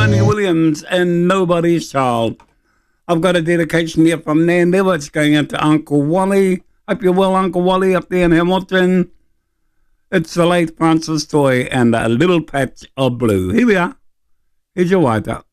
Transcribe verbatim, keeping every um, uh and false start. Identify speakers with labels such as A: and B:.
A: Tony Williams and Nobody's Child. I've got a dedication here from Nan Never. It's going out to Uncle Wally. Hope you're well, Uncle Wally, up there in Hamilton. It's the late Francis Toy and A Little Patch of Blue. Here we are. Here's your wipe out.